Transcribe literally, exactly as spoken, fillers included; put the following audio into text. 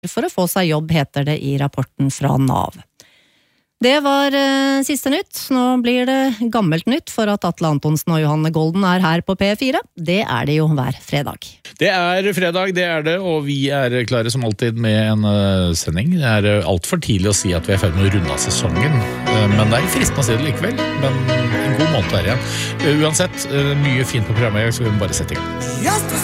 for å få seg jobb, heter det i rapporten fra NAV. Det var uh, siste nytt. Nå blir det gammelt nytt for at Atle Antonsen og Johanne Golden er her på P fire. Det er det jo hver fredag. Det er fredag, det er det, og vi er klare som alltid med en uh, sending. Det er uh, alt for tidlig å si at vi er ferdig med å runde av sesongen, uh, men det er fristende å si det likevel. Men en god måned er igjen. Uh, uansett, uh, mye fint på programmet, så vi må bare sette i gang.